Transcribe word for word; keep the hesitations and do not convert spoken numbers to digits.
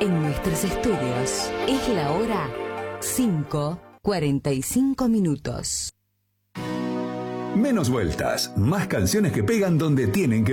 En nuestros estudios es la hora cinco cuarenta y cinco minutos. Menos vueltas, más canciones que pegan donde tienen que